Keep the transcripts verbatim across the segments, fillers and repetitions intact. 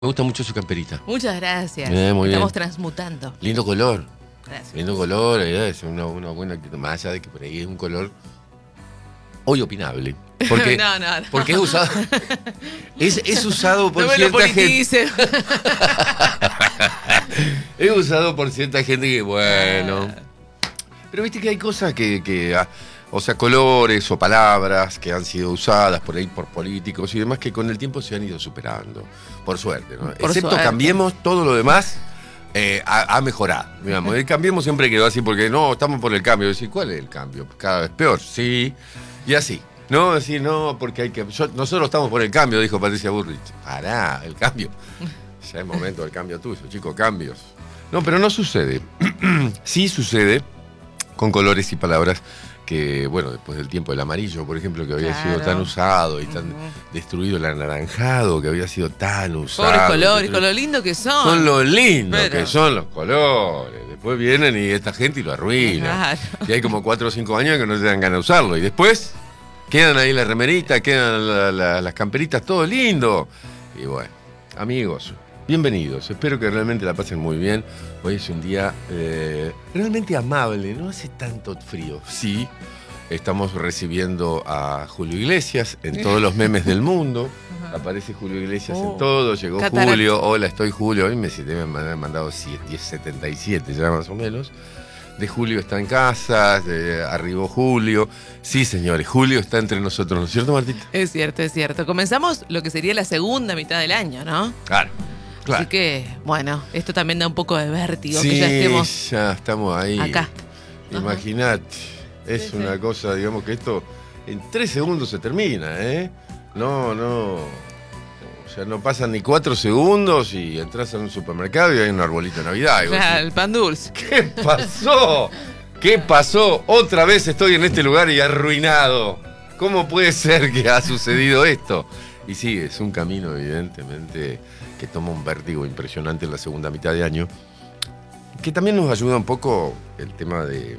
Me gusta mucho su camperita. Muchas gracias. Eh, muy Estamos bien. transmutando. Lindo color. Gracias. Lindo color, eh, es una, una buena actitud. Más allá de que por ahí es un color hoy opinable. Porque, no, no, no. porque es usado. Es, es usado por no me lo cierta gente. politice. Es usado por cierta gente que, bueno. Pero viste que hay cosas que, que ah, o sea, colores o palabras que han sido usadas por ahí por políticos y demás que con el tiempo se han ido superando. Por suerte, ¿no? Por Excepto suerte. Cambiemos, todo lo demás eh, ha, ha mejorado. Digamos. El Cambiemos siempre quedó así porque no, estamos por el cambio. Decir, ¿cuál es el cambio? Cada vez peor, sí. Y así. No, decir, no, porque hay que. Yo, nosotros estamos por el cambio, dijo Patricia Bullrich. Pará, el cambio. Ya es momento del cambio tuyo, chicos, cambios. No, pero no sucede. Sí sucede con colores y palabras que, bueno, después del tiempo del amarillo, por ejemplo, que había Claro. sido tan usado y tan Ujú. destruido, el anaranjado, que había sido tan usado. Pobres colores, que- con lo lindo que son. Son lo lindo Pero- que son los colores. Después vienen y esta gente y lo arruina. Claro. Y hay como cuatro o cinco años que no te dan ganas de usarlo. Y después quedan ahí las remeritas, quedan la- la- las camperitas, todo lindo. Y bueno, amigos, bienvenidos. Espero que realmente la pasen muy bien. Hoy es un día eh, realmente amable. No hace tanto frío. Sí, estamos recibiendo a Julio Iglesias en todos los memes del mundo. Aparece Julio Iglesias Oh, en todo. Llegó catarata. Julio. Hola, estoy Julio. Hoy me, me han mandado diez setenta y siete ya más o menos. De Julio está en casa, de, arribó Julio. Sí, señores, Julio está entre nosotros, ¿no es cierto, Martita? Es cierto, es cierto. Comenzamos lo que sería la segunda mitad del año, ¿no? Claro, claro. Así que, bueno, esto también da un poco de vértigo, Sí, que ya estemos ya estamos ahí. acá. Imagínate, es Sí, una sí. cosa, digamos que esto en tres segundos se termina, ¿eh? No, no. O sea, no pasan ni cuatro segundos y entras a un supermercado y hay un arbolito de Navidad. Y vos Ya, decís, el pan dulce. ¿qué pasó? ¿Qué pasó? Otra vez estoy en este lugar y arruinado. ¿Cómo puede ser que ha sucedido esto? Y sí, es un camino evidentemente que toma un vértigo impresionante en la segunda mitad de año, que también nos ayuda un poco el tema de,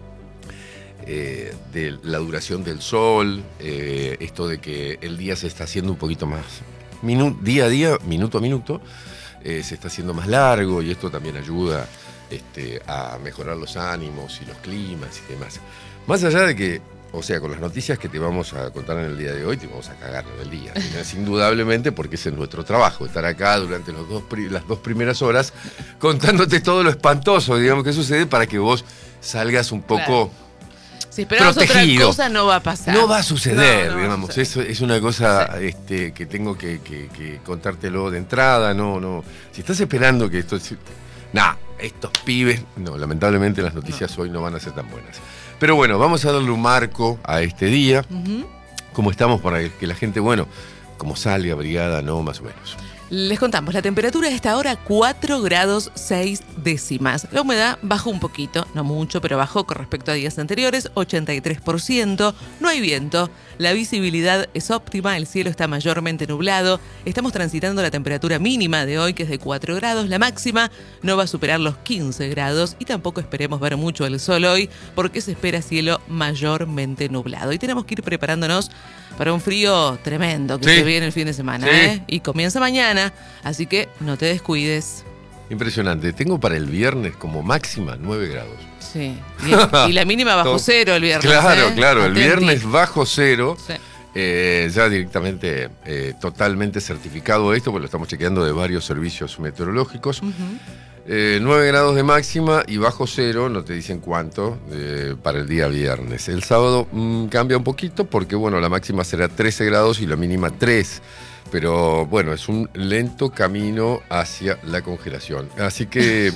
eh, de la duración del sol, eh, esto de que el día se está haciendo un poquito más, minu- día a día, minuto a minuto, eh, se está haciendo más largo y esto también ayuda este, a mejorar los ánimos y los climas y demás. Más allá de que, o sea, con las noticias que te vamos a contar en el día de hoy, te vamos a cagar en el día. Es indudablemente porque ese es nuestro trabajo, estar acá durante los dos, pri- las dos primeras horas contándote todo lo espantoso, digamos, que sucede para que vos salgas un poco... Claro. Si esperamos protegido. otra cosa, no va a pasar. No va a suceder, No, no va a digamos. suceder. Eso es una cosa este, que tengo que, que- que contártelo de entrada. No, no. Si estás esperando que esto. Nah, estos pibes. No, lamentablemente las noticias hoy no van a ser tan buenas. Pero bueno, vamos a darle un marco a este día. Ujú. Como estamos para que la gente, bueno, como salga abrigada, no, más o menos. Les contamos, la temperatura a esta hora cuatro grados seis décimas. La humedad bajó un poquito, no mucho, pero bajó con respecto a días anteriores, ochenta y tres por ciento. No hay viento, la visibilidad es óptima, el cielo está mayormente nublado. Estamos transitando la temperatura mínima de hoy, que es de cuatro grados. La máxima no va a superar los quince grados y tampoco esperemos ver mucho el sol hoy, porque se espera cielo mayormente nublado. Y tenemos que ir preparándonos para un frío tremendo que Sí. se viene el fin de semana, Sí. ¿eh? Y comienza mañana, así que no te descuides. Impresionante. Tengo para el viernes como máxima nueve grados. Sí. Y, y la mínima bajo Todo- cero el viernes. Claro, ¿eh? claro. El Atenti. viernes bajo cero. Sí. Eh, ya directamente eh, totalmente certificado esto, porque lo estamos chequeando de varios servicios meteorológicos. Ujú. Eh, nueve grados de máxima y bajo cero, no te dicen cuánto, eh, para el día viernes. El sábado mm, cambia un poquito porque, bueno, la máxima será trece grados y la mínima tres. Pero, bueno, es un lento camino hacia la congelación. Así que,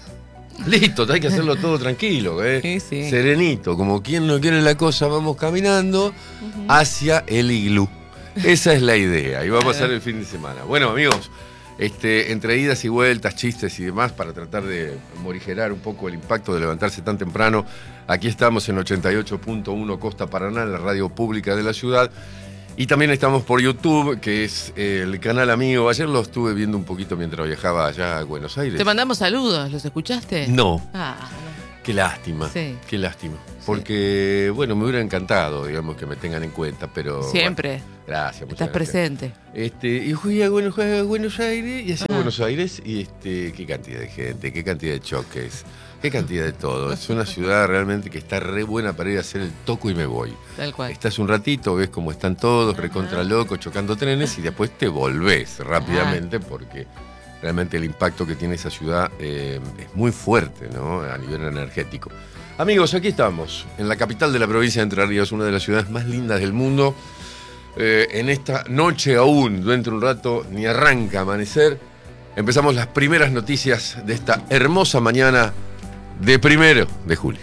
listo, hay que hacerlo todo tranquilo, ¿eh? Sí, sí. Serenito, como quien no quiere la cosa, vamos caminando hacia el iglú. Esa es la idea, y va a pasar el fin de semana. Bueno, amigos, este, entre idas y vueltas, chistes y demás, para tratar de morigerar un poco el impacto de levantarse tan temprano, aquí estamos en ochenta y ocho punto uno Costa Paraná, la radio pública de la ciudad. Y también estamos por YouTube, que es el canal amigo. Ayer lo estuve viendo un poquito mientras viajaba allá a Buenos Aires. Te mandamos saludos, ¿los escuchaste? No, Ah, qué lástima, Sí. qué lástima. Porque, bueno, me hubiera encantado, digamos, que me tengan en cuenta, pero... siempre. bueno, Gracias, muchas Estás gracias. presente. Este, y fui a Buenos, a Buenos Aires y hacia Ah. Buenos Aires y este, qué cantidad de gente, qué cantidad de choques, qué cantidad de todo. Es una ciudad realmente que está re buena para ir a hacer el toco y me voy. Tal cual. Estás un ratito, ves cómo están todos, recontra locos, chocando trenes y después te volvés rápidamente porque realmente el impacto que tiene esa ciudad eh, es muy fuerte, ¿no? A nivel energético. Amigos, aquí estamos, en la capital de la provincia de Entre Ríos, una de las ciudades más lindas del mundo. Eh, en esta noche aún, dentro de un rato, ni arranca a amanecer, empezamos las primeras noticias de esta hermosa mañana de primero de julio.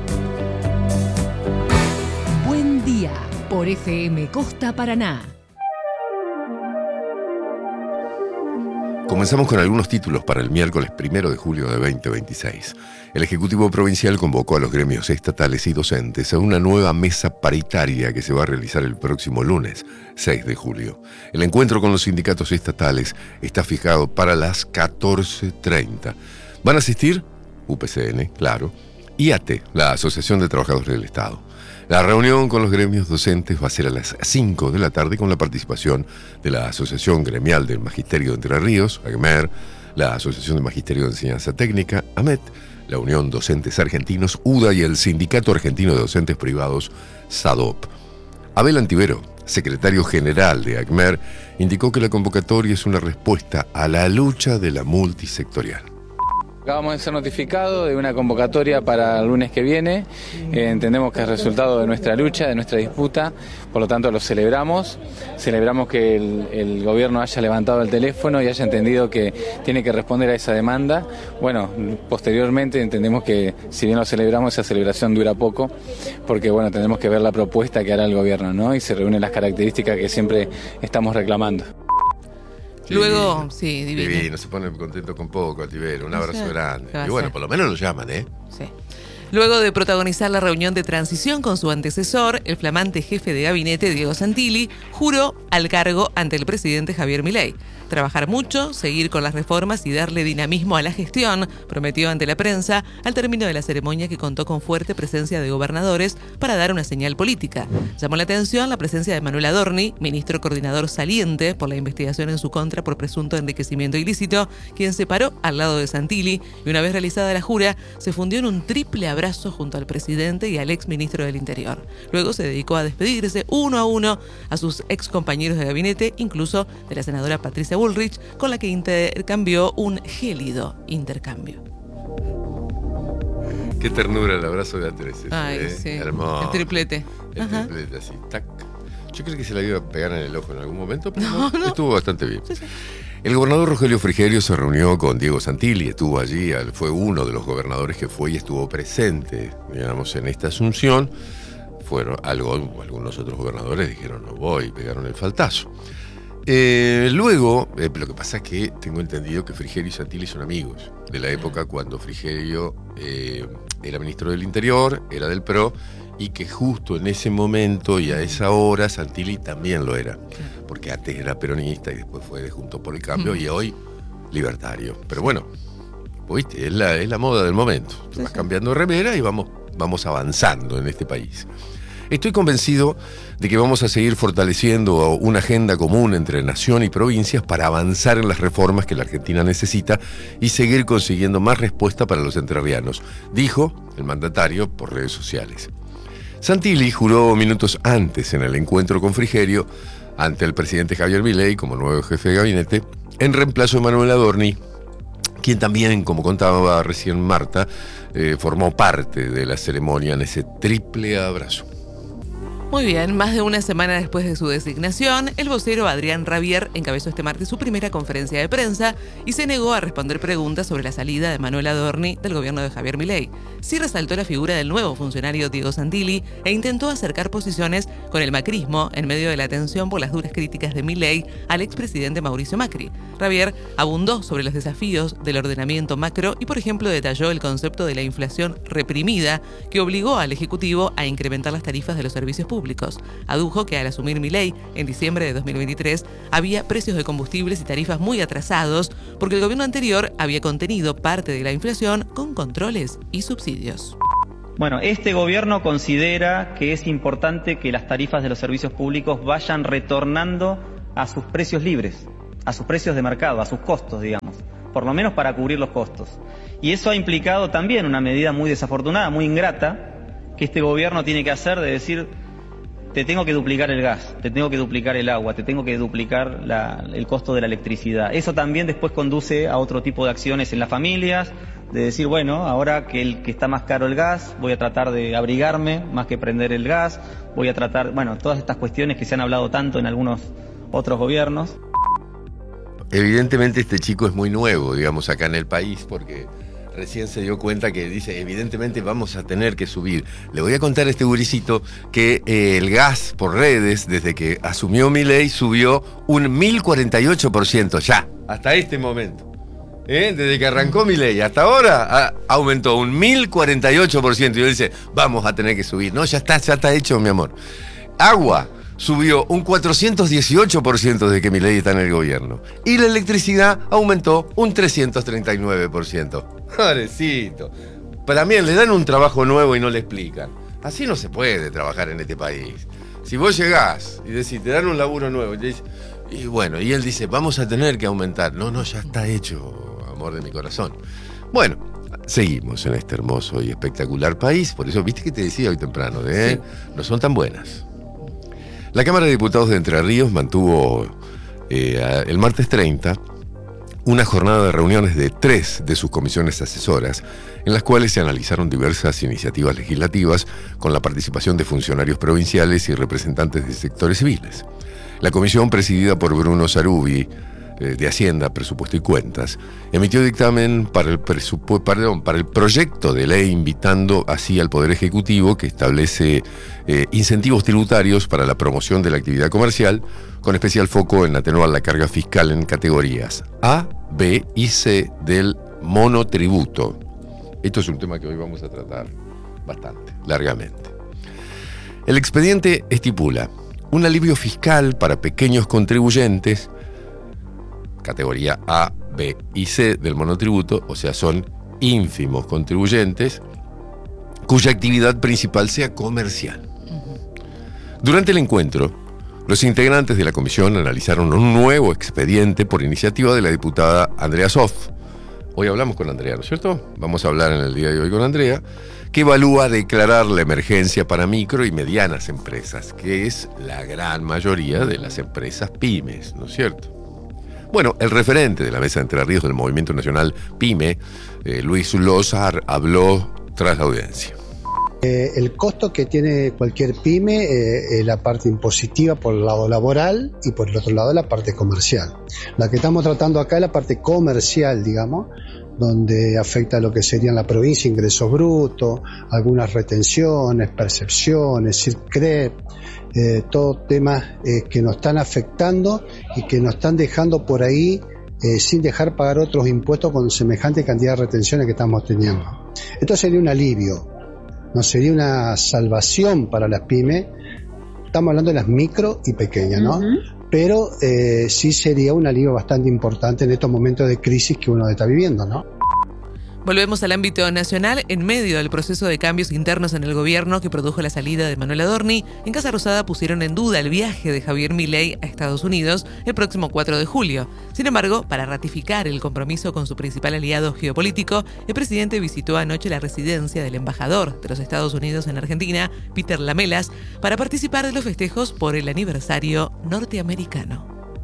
Buen día por F M Costa Paraná. Comenzamos con algunos títulos para el miércoles primero de julio de veinte veintiséis. El Ejecutivo Provincial convocó a los gremios estatales y docentes a una nueva mesa paritaria que se va a realizar el próximo lunes, seis de julio. El encuentro con los sindicatos estatales está fijado para las catorce treinta. Van a asistir U P C N, claro, y A T E, la Asociación de Trabajadores del Estado. La reunión con los gremios docentes va a ser a las cinco de la tarde con la participación de la Asociación Gremial del Magisterio de Entre Ríos, AGMER, la Asociación de Magisterio de Enseñanza Técnica, AMET, la Unión Docentes Argentinos, U D A y el Sindicato Argentino de Docentes Privados, SADOP. Abel Antivero, secretario general de AGMER, indicó que la convocatoria es una respuesta a la lucha de la multisectorial. Acabamos de ser notificados de una convocatoria para el lunes que viene. Eh, entendemos que es resultado de nuestra lucha, de nuestra disputa, por lo tanto lo celebramos. Celebramos que el, el gobierno haya levantado el teléfono y haya entendido que tiene que responder a esa demanda. Bueno, posteriormente entendemos que si bien lo celebramos, esa celebración dura poco, porque bueno, tenemos que ver la propuesta que hará el gobierno, ¿no? Y se reúnen las características que siempre estamos reclamando. Luego, sí, divino. Divino, se pone contento con poco, Antivero. Un abrazo Sí, grande. ¿qué va a Y bueno, hacer? por lo menos lo llaman, ¿eh? Sí. Luego de protagonizar la reunión de transición con su antecesor, el flamante jefe de gabinete, Diego Santilli, juró al cargo ante el presidente Javier Milei. Trabajar mucho, seguir con las reformas y darle dinamismo a la gestión, prometió ante la prensa al término de la ceremonia que contó con fuerte presencia de gobernadores para dar una señal política. Llamó la atención la presencia de Manuel Adorni, ministro coordinador saliente por la investigación en su contra por presunto enriquecimiento ilícito, quien se paró al lado de Santilli y una vez realizada la jura, se fundió en un triple abrazo junto al presidente y al ex ministro del Interior. Luego se dedicó a despedirse uno a uno a sus ex compañeros de gabinete, incluso de la senadora Patricia Bullrich, con la que intercambió un gélido intercambio. Qué ternura el abrazo de Andrés. ese, Ay, ¿eh? sí. Hermoso. El triplete. El Ajá. triplete así, tac. Yo creo que se la iba a pegar en el ojo en algún momento, pero No, no, no. estuvo bastante bien. El gobernador Rogelio Frigerio se reunió con Diego Santilli, estuvo allí, fue uno de los gobernadores que fue y estuvo presente, digamos, en esta asunción. Fueron algo, algunos otros gobernadores dijeron no voy, pegaron el faltazo. Eh, luego, eh, lo que pasa es que tengo entendido que Frigerio y Santilli son amigos, de la época cuando Frigerio eh, era ministro del Interior, era del P R O, y que justo en ese momento y a esa hora Santilli también lo era, porque antes era peronista y después fue de Juntos por el Cambio, y hoy libertario. Pero bueno, ¿viste? Es la, es la moda del momento. Te vas cambiando de remera y vamos, vamos avanzando en este país. Estoy convencido de que vamos a seguir fortaleciendo una agenda común entre nación y provincias para avanzar en las reformas que la Argentina necesita y seguir consiguiendo más respuesta para los entrerrianos, dijo el mandatario por redes sociales. Santilli juró minutos antes en el encuentro con Frigerio ante el presidente Javier Milei como nuevo jefe de gabinete, en reemplazo de Manuel Adorni, quien también, como contaba recién Marta, eh, formó parte de la ceremonia en ese triple abrazo. Muy bien, más de una semana después de su designación, el vocero Adrián Rabier encabezó este martes su primera conferencia de prensa y se negó a responder preguntas sobre la salida de Manuel Adorni del gobierno de Javier Milei. Sí resaltó la figura del nuevo funcionario Diego Santilli e intentó acercar posiciones con el macrismo en medio de la tensión por las duras críticas de Milei al expresidente Mauricio Macri. Rabier abundó sobre los desafíos del ordenamiento macro y, por ejemplo, detalló el concepto de la inflación reprimida que obligó al Ejecutivo a incrementar las tarifas de los servicios públicos. Adujo que al asumir Milei en diciembre de dos mil veintitrés había precios de combustibles y tarifas muy atrasados porque el gobierno anterior había contenido parte de la inflación con controles y subsidios. Bueno, este gobierno considera que es importante que las tarifas de los servicios públicos vayan retornando a sus precios libres, a sus precios de mercado, a sus costos, digamos, por lo menos para cubrir los costos. Y eso ha implicado también una medida muy desafortunada, muy ingrata, que este gobierno tiene que hacer de decir, te tengo que duplicar el gas, te tengo que duplicar el agua, te tengo que duplicar la, el costo de la electricidad. Eso también después conduce a otro tipo de acciones en las familias, de decir, bueno, ahora que, el, que está más caro el gas, voy a tratar de abrigarme más que prender el gas, voy a tratar, bueno, todas estas cuestiones que se han hablado tanto en algunos otros gobiernos. Evidentemente este chico es muy nuevo, digamos, acá en el país, porque recién se dio cuenta que dice, evidentemente vamos a tener que subir. Le voy a contar a este guricito que eh, el gas por redes, desde que asumió Milei, subió un mil cuarenta y ocho por ciento ya, hasta este momento. ¿Eh? Desde que arrancó Milei hasta ahora a, aumentó un mil cuarenta y ocho por ciento. Y él dice, vamos a tener que subir. No, ya está, ya está hecho, mi amor. Agua subió un cuatrocientos dieciocho por ciento desde que Milei está en el gobierno. Y la electricidad aumentó un trescientos treinta y nueve por ciento. Pobrecito. Para mí le dan un trabajo nuevo y no le explican. Así no se puede trabajar en este país. Si vos llegás y decís, te dan un laburo nuevo, y, te dice, y bueno, y él dice, vamos a tener que aumentar. No, no, ya está hecho, amor de mi corazón. Bueno, seguimos en este hermoso y espectacular país. Por eso, viste que te decía hoy temprano, ¿eh? Sí. No son tan buenas. La Cámara de Diputados de Entre Ríos mantuvo eh, el martes treinta una jornada de reuniones de tres de sus comisiones asesoras, en las cuales se analizaron diversas iniciativas legislativas con la participación de funcionarios provinciales y representantes de sectores civiles. La comisión, presidida por Bruno Sarubi, eh, de Hacienda, Presupuesto y Cuentas, emitió dictamen para el, presupu- perdón, para el proyecto de ley invitando así al Poder Ejecutivo, que establece eh, incentivos tributarios para la promoción de la actividad comercial, con especial foco en atenuar la carga fiscal en categorías A, B y C del monotributo. Esto es un tema que hoy vamos a tratar bastante, largamente. El expediente estipula un alivio fiscal para pequeños contribuyentes, categoría A, B y C del monotributo, o sea, son ínfimos contribuyentes, cuya actividad principal sea comercial. Durante el encuentro, los integrantes de la comisión analizaron un nuevo expediente por iniciativa de la diputada Andrea Soff. Hoy hablamos con Andrea, ¿no es cierto? Vamos a hablar en el día de hoy con Andrea, que evalúa declarar la emergencia para micro y medianas empresas, que es la gran mayoría de las empresas pymes, ¿no es cierto? Bueno, el referente de la Mesa de Entre Ríos del Movimiento Nacional PYME, eh, Luis Lozar, habló tras la audiencia. Eh, el costo que tiene cualquier pyme es eh, la parte impositiva por el lado laboral y por el otro lado la parte comercial. La que estamos tratando acá es la parte comercial, digamos, donde afecta lo que serían la provincia, ingresos brutos, algunas retenciones, percepciones, C I R C R E P, eh, todos temas eh, que nos están afectando y que nos están dejando por ahí eh, sin dejar pagar otros impuestos con semejante cantidad de retenciones que estamos teniendo. Esto sería un alivio, no sería una salvación para las pymes. Estamos hablando de las micro y pequeñas, ¿no? Uh-huh. Pero eh, sí sería un alivio bastante importante en estos momentos de crisis que uno está viviendo, ¿no? Volvemos al ámbito nacional. En medio del proceso de cambios internos en el gobierno que produjo la salida de Manuel Adorni, en Casa Rosada pusieron en duda el viaje de Javier Milei a Estados Unidos el próximo cuatro de julio. Sin embargo, para ratificar el compromiso con su principal aliado geopolítico, el presidente visitó anoche la residencia del embajador de los Estados Unidos en Argentina, Peter Lamelas, para participar de los festejos por el aniversario norteamericano.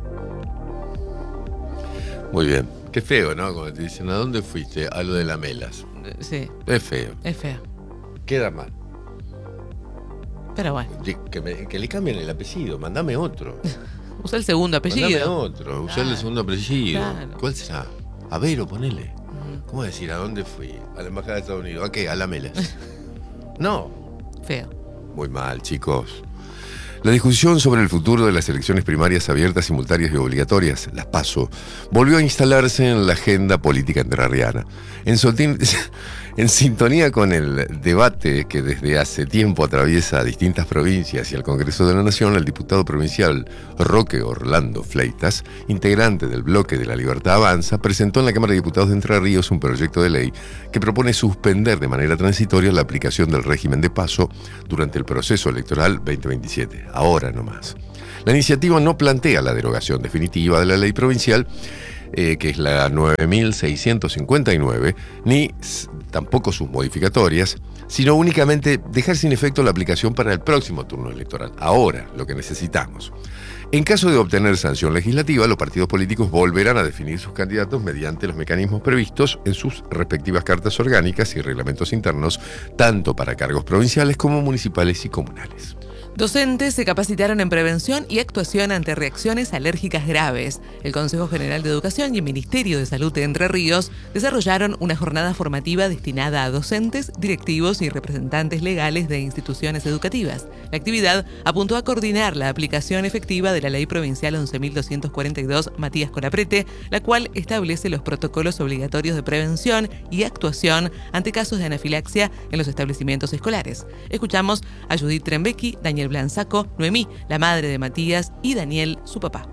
Muy bien. Qué feo, ¿no? Cuando te dicen, ¿a dónde fuiste? A lo de Lamelas. Sí. Es feo. Es feo. Queda mal. Pero bueno. Que, me, que le cambien el apellido, mandame otro. Usa el segundo apellido. Mandame otro, usa claro. el segundo apellido. Claro. ¿Cuál será? Avero, ponele. Uh-huh. ¿Cómo decir, a dónde fui? A la Embajada de Estados Unidos. ¿A qué? A Lamelas. No. Feo. Muy mal, chicos. La discusión sobre el futuro de las elecciones primarias abiertas, simultáneas y obligatorias, las PASO, volvió a instalarse en la agenda política entrerriana. En, Soltín, En sintonía con el debate que desde hace tiempo atraviesa distintas provincias y el Congreso de la Nación, el diputado provincial Roque Orlando Fleitas, integrante del bloque de La Libertad Avanza, presentó en la Cámara de Diputados de Entre Ríos un proyecto de ley que propone suspender de manera transitoria la aplicación del régimen de paso durante el proceso electoral veinte veintisiete, ahora no más. La iniciativa no plantea la derogación definitiva de la ley provincial, Eh, que es la nueve mil seiscientos cincuenta y nueve, ni s- tampoco sus modificatorias, sino únicamente dejar sin efecto la aplicación para el próximo turno electoral. Ahora, lo que necesitamos. En caso de obtener sanción legislativa, los partidos políticos volverán a definir sus candidatos mediante los mecanismos previstos en sus respectivas cartas orgánicas y reglamentos internos, tanto para cargos provinciales como municipales y comunales. Docentes se capacitaron en prevención y actuación ante reacciones alérgicas graves. El Consejo General de Educación y el Ministerio de Salud de Entre Ríos desarrollaron una jornada formativa destinada a docentes, directivos y representantes legales de instituciones educativas. La actividad apuntó a coordinar la aplicación efectiva de la Ley Provincial once mil doscientos cuarenta y dos Matías Colaprete, la cual establece los protocolos obligatorios de prevención y actuación ante casos de anafilaxia en los establecimientos escolares. Escuchamos a Judith Trembecki, Daniel Blanzaco, Noemí, la madre de Matías, y Daniel, su papá.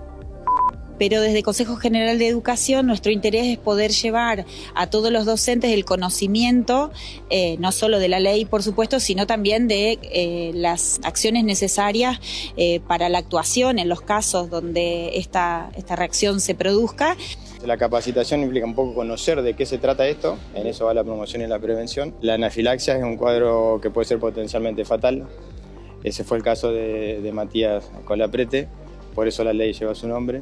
Pero desde Consejo General de Educación nuestro interés es poder llevar a todos los docentes el conocimiento, eh, no solo de la ley, por supuesto, sino también de eh, las acciones necesarias eh, para la actuación en los casos donde esta, esta reacción se produzca. La capacitación implica un poco conocer de qué se trata esto, en eso va la promoción y la prevención. La anafilaxia es un cuadro que puede ser potencialmente fatal. Ese fue el caso de, de Matías Colaprete, por eso la ley lleva su nombre.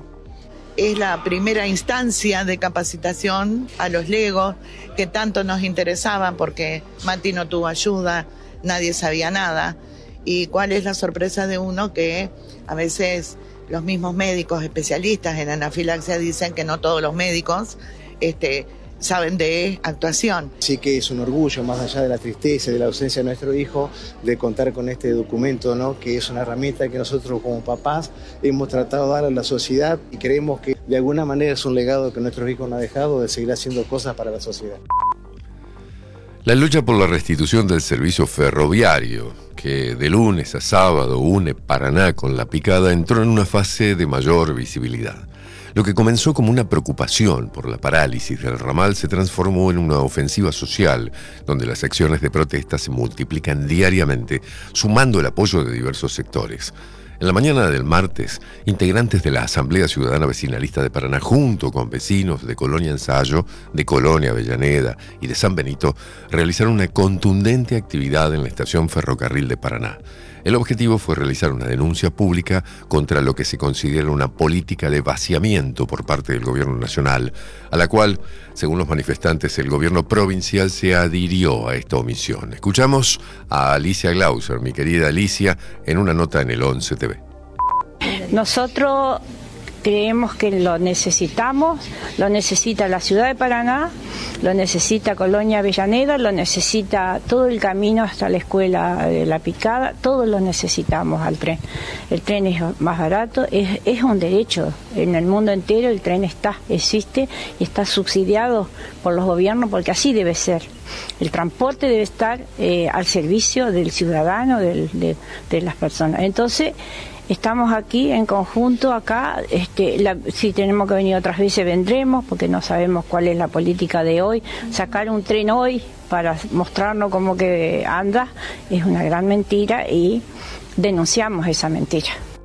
Es la primera instancia de capacitación a los legos que tanto nos interesaban porque Mati no tuvo ayuda, nadie sabía nada. Y cuál es la sorpresa de uno que a veces los mismos médicos especialistas en anafilaxia dicen que no todos los médicos este, saben de actuación. Sí que es un orgullo, más allá de la tristeza y de la ausencia de nuestro hijo, de contar con este documento, ¿no? Que es una herramienta que nosotros como papás hemos tratado de dar a la sociedad y creemos que de alguna manera es un legado que nuestros hijos nos han dejado de seguir haciendo cosas para la sociedad. La lucha por la restitución del servicio ferroviario, que de lunes a sábado une Paraná con La Picada, entró en una fase de mayor visibilidad. Lo que comenzó como una preocupación por la parálisis del ramal se transformó en una ofensiva social, donde las acciones de protesta se multiplican diariamente, sumando el apoyo de diversos sectores. En la mañana del martes, integrantes de la Asamblea Ciudadana Vecinalista de Paraná, junto con vecinos de Colonia Ensayo, de Colonia Avellaneda y de San Benito, realizaron una contundente actividad en la estación Ferrocarril de Paraná. El objetivo fue realizar una denuncia pública contra lo que se considera una política de vaciamiento por parte del gobierno nacional, a la cual, según los manifestantes, el gobierno provincial se adhirió a esta omisión. Escuchamos a Alicia Glauser, mi querida Alicia, en una nota en el once T V. Nosotros creemos que lo necesitamos, lo necesita la ciudad de Paraná, lo necesita Colonia Avellaneda, lo necesita todo el camino hasta la escuela de La Picada, todos lo necesitamos al tren. El tren es más barato, es, es un derecho. En el mundo entero el tren está, existe y está subsidiado por los gobiernos porque así debe ser. El transporte debe estar eh, al servicio del ciudadano, del, de, de las personas. Entonces, estamos aquí en conjunto acá, este, la, si tenemos que venir otras veces vendremos, porque no sabemos cuál es la política de hoy. Sacar un tren hoy para mostrarnos cómo que anda es una gran mentira y denunciamos esa mentira.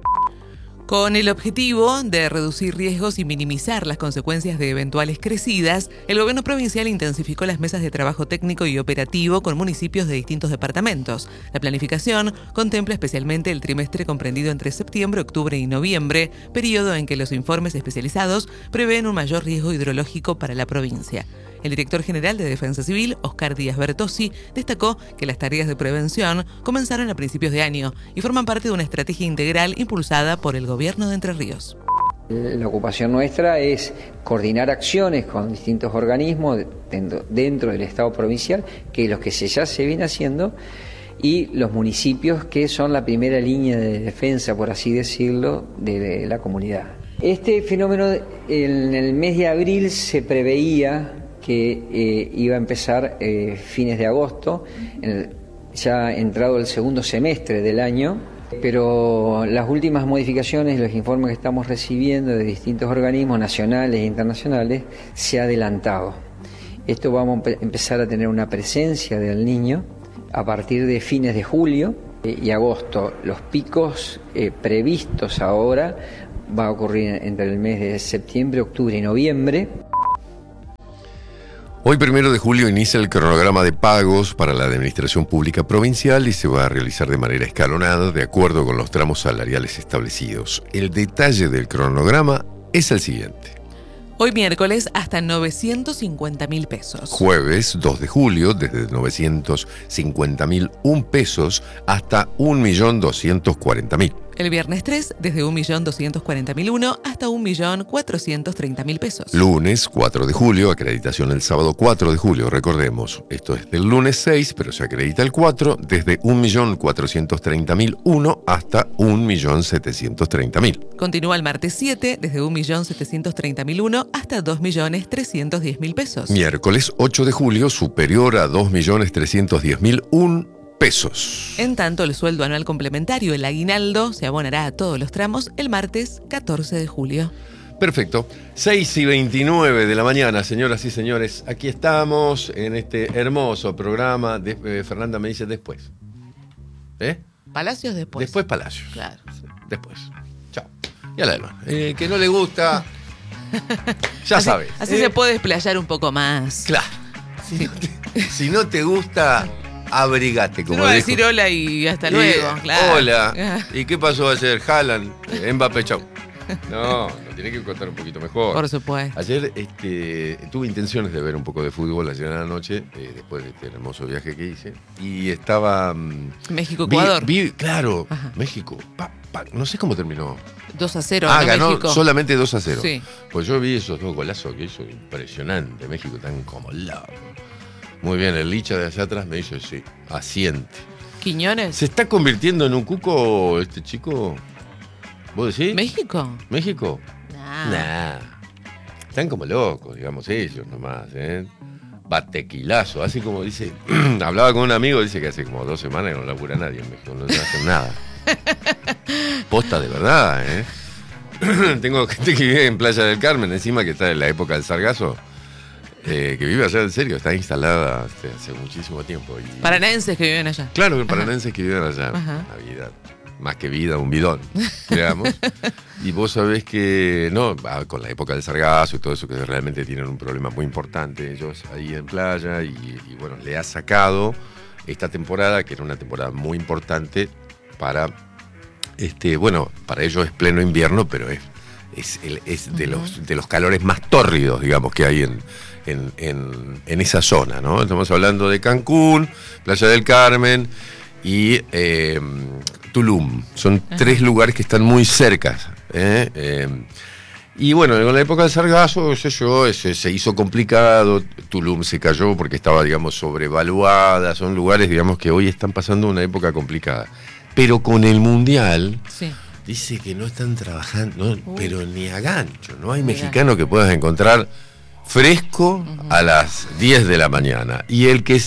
Con el objetivo de reducir riesgos y minimizar las consecuencias de eventuales crecidas, el gobierno provincial intensificó las mesas de trabajo técnico y operativo con municipios de distintos departamentos. La planificación contempla especialmente el trimestre comprendido entre septiembre, octubre y noviembre, periodo en que los informes especializados prevén un mayor riesgo hidrológico para la provincia. El director general de Defensa Civil, Oscar Díaz Bertossi, destacó que las tareas de prevención comenzaron a principios de año y forman parte de una estrategia integral impulsada por el gobierno de Entre Ríos. La ocupación nuestra es coordinar acciones con distintos organismos dentro, dentro del Estado provincial, que es lo que se, ya se viene haciendo, y los municipios que son la primera línea de defensa, por así decirlo, de, de la comunidad. Este fenómeno en el mes de abril se preveía que eh, iba a empezar eh, fines de agosto, en el, ya entrado el segundo semestre del año, pero las últimas modificaciones, los informes que estamos recibiendo de distintos organismos nacionales e internacionales, se ha adelantado. Esto vamos a empezar a tener una presencia del niño a partir de fines de julio y agosto. Los picos eh, previstos ahora va a ocurrir entre el mes de septiembre, octubre y noviembre. Hoy, primero de julio, inicia el cronograma de pagos para la Administración Pública Provincial y se va a realizar de manera escalonada de acuerdo con los tramos salariales establecidos. El detalle del cronograma es el siguiente. Hoy miércoles hasta novecientos cincuenta mil pesos. Jueves dos de julio desde novecientos cincuenta mil un pesos hasta un millón doscientos cuarenta mil. El viernes tres desde un millón doscientos cuarenta mil uno hasta un millón cuatrocientos treinta mil pesos. Lunes cuatro de julio, acreditación el sábado cuatro de julio, recordemos, esto es del lunes seis, pero se acredita el cuatro desde un millón cuatrocientos treinta mil uno hasta un millón setecientos treinta mil. Continúa el martes siete desde un millón setecientos treinta mil uno hasta dos millones trescientos diez mil pesos. Miércoles ocho de julio, superior a dos millones trescientos diez mil un pesos. En tanto, el sueldo anual complementario, el aguinaldo, se abonará a todos los tramos el martes catorce de julio. Perfecto. seis y veintinueve de la mañana, señoras y señores. Aquí estamos en este hermoso programa. De, eh, Fernanda me dice después. ¿Eh? Palacios después. Después Palacios. Claro. Después. Chao. Y a la demás. El que no le gusta, ya así, sabe. Así ¿Eh? se puede explayar un poco más. Claro. Si no te, si no te gusta, abrigate. Como no va a dijo. decir hola y hasta Y, luego. Claro. Hola. ¿Y qué pasó ayer? Haaland, eh, Mbappé, chau. No, lo tiene que contar un poquito mejor. Por supuesto. Ayer este, tuve intenciones de ver un poco de fútbol ayer en la noche, eh, después de este hermoso viaje que hice. Y estaba... Um, México-Ecuador. Vi, vi, claro, Ajá. México. Pa, pa, no sé cómo terminó. dos a cero. Ah, ¿no, ganó México? solamente dos a cero. Sí. Pues yo vi esos dos golazos que hizo, impresionante. México tan como loco. Muy bien, el Licha de allá atrás me dice, sí, asiente. ¿Quiñones? ¿Se está convirtiendo en un cuco este chico? ¿Vos decís? ¿México? ¿México? Nah. Nah. Están como locos, digamos, ellos nomás, ¿eh? Batequilazo, así como dice, hablaba con un amigo, dice que hace como dos semanas que no labura nadie en México, no se hace nada. Posta de verdad, ¿eh? Tengo gente que vive en Playa del Carmen, encima que está en la época del sargazo, eh, que vive allá en serio, está instalada hace, hace muchísimo tiempo. Y... Paranaenses que viven allá. Claro, paranaenses que viven allá, Ajá. la vida. Más que vida, un bidón, digamos. Y vos sabés que, no, con la época del sargazo y todo eso, que realmente tienen un problema muy importante ellos ahí en Playa, y, y bueno, le ha sacado esta temporada, que era una temporada muy importante para, este, bueno, para ellos es pleno invierno, pero es, es, el, es de, los, de los calores más tórridos, digamos, que hay en, en, en, en esa zona, ¿no? Estamos hablando de Cancún, Playa del Carmen y eh, Tulum. Son Ajá. tres lugares que están muy cerca. ¿eh? Eh, y bueno, en la época del sargazo, sé yo, se, se hizo complicado. Tulum se cayó porque estaba, digamos, sobrevaluada. Son lugares, digamos, que hoy están pasando una época complicada. Pero con el Mundial, sí. dice que no están trabajando, no, pero ni a gancho. No hay Mira. mexicano que puedas encontrar fresco uh-huh. a las diez de la mañana. Y el que